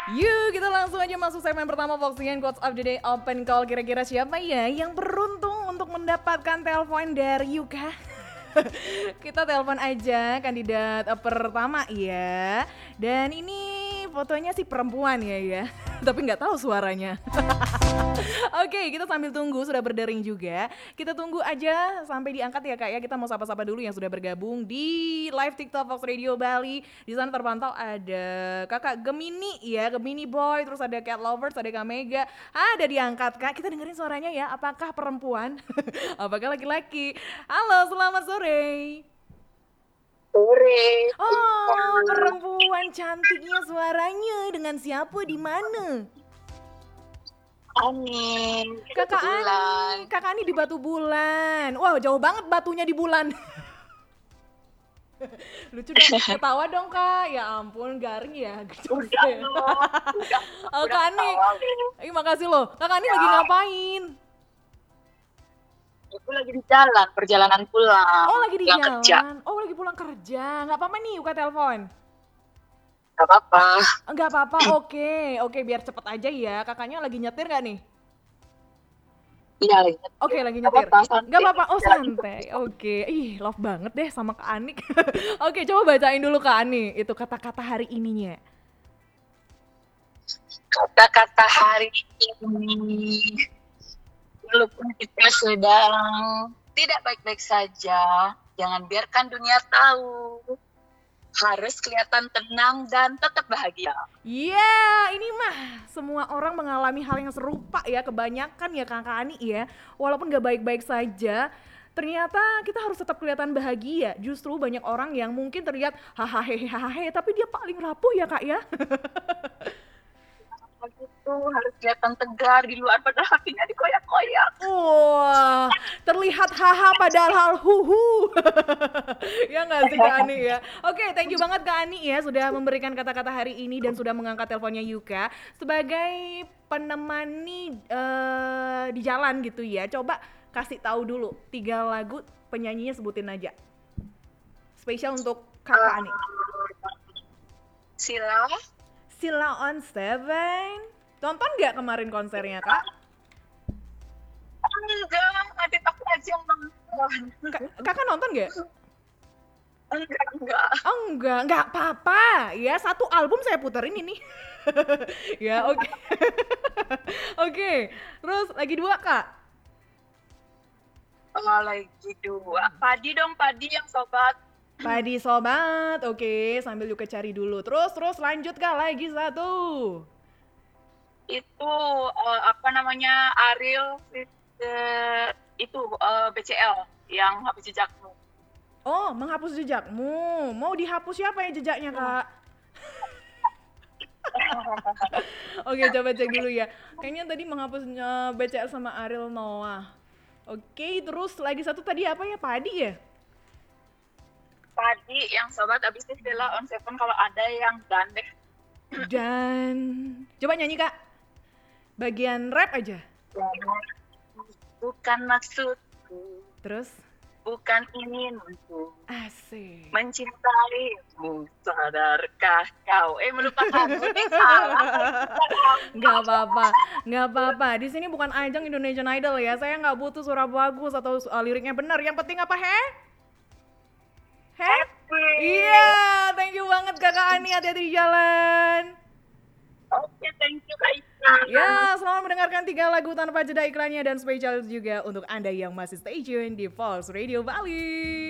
Yuk kita langsung aja masuk segmen pertama Foxian Quotes of the Day Open Call. Kira-kira siapa ya yang beruntung untuk mendapatkan telepon dari Yuka? Kita telepon aja kandidat pertama ya. Dan ini fotonya sih perempuan ya. Tapi nggak tahu suaranya. Oke, kita sambil tunggu, sudah berdering juga. Kita tunggu aja sampai diangkat ya Kak ya. Kita mau sapa-sapa dulu yang sudah bergabung di live TikTok Fox Radio Bali. Di sana terpantau ada Kakak Gemini ya, Gemini Boy, terus ada Cat Lovers, ada Kak Mega. Ada diangkat Kak. Kita dengerin suaranya ya. Apakah perempuan? Apakah laki-laki? Halo, selamat sore. Sore. Oh, perempuan cantiknya suaranya. Dengan siapa di mana? Ani. Kakak Ani, Kakak Ani di Batu Bulan. Wah, jauh banget batunya di bulan. Lucu dong, ketawa dong Kak. Ya ampun, garing ya. Oh, Kak Ani. Makasih loh. Kakak Ani lagi ngapain? Aku lagi di jalan, perjalanan pulang. Oh, lagi di jalan. Kerja. Oh, lagi pulang kerja. Nggak apa-apa nih, Yuka telepon. Gak apa-apa. Nggak apa-apa, oke, biar cepet aja ya. Kakaknya lagi nyetir nggak nih? Iya lagi. Oke, lagi nyetir. Nggak apa-apa, oh santai. Oke, ih love banget deh sama Kak Ani. Oke, coba bacain dulu Kak Ani, itu kata-kata hari ininya. Kata-kata hari ini, walaupun kita sedang tidak baik-baik saja, jangan biarkan dunia tahu. Harus kelihatan tenang dan tetap bahagia. Iya, ini mah semua orang mengalami hal yang serupa ya, kebanyakan ya Kak Ani ya. Walaupun gak baik-baik saja, ternyata kita harus tetap kelihatan bahagia. Justru banyak orang yang mungkin terlihat hahaha, tapi dia paling rapuh ya Kak ya. Begitu, harus kelihatan tegar di luar padahal hatinya dikoyak-koyak. Wah, terlihat haha padahal huhu. Ya nggak sih Kak Ani ya? Oke, thank you banget Kak Ani ya sudah memberikan kata-kata hari ini dan sudah mengangkat teleponnya Yuka sebagai penemani di jalan gitu ya. Coba kasih tahu dulu 3 lagu penyanyinya, sebutin aja. Spesial untuk Kakak Ani. Sila on Seven. Tonton nggak kemarin konsernya Kak? Enggak, nanti aku aja nonton. Kakak nonton nggak? Enggak. Oh enggak apa-apa. Ya, satu album saya puterin ini. Ya, oke. Oke, terus lagi 2 Kak. Oh, lagi 2. Padi dong, Padi yang sobat. Padi sobat, oke, sambil juga cari dulu. Terus lanjut Kak, lagi 1. Itu apa namanya, Ariel itu BCL yang hapus jejakmu. Oh, menghapus jejakmu. Mau dihapus siapa ya jejaknya Kak? Oke, coba cek dulu ya. Kayaknya tadi menghapus BCL sama Ariel Noah. Oke, terus lagi 1 tadi apa ya? Padi ya? Padi yang sobat, abis itu Stella on Seven kalau ada yang dan deh. Dan coba nyanyi Kak. Bagian rap aja. Bukan maksudku. Terus? Bukan inginmu. Asik. Mencintaimu, sadarkah kau? Melupakan. Salah. Nggak apa-apa. Di sini bukan ajang Indonesian Idol ya. Saya nggak butuh suara bagus atau liriknya benar. Yang penting apa Happy. Iya, thank you banget Kakak Ani, hati-hati di jalan. Oke, thank you Kak Ika. Ya, selamat mendengarkan 3 lagu tanpa jeda iklannya dan spesial juga untuk Anda yang masih stay tune di Pulse Radio Bali.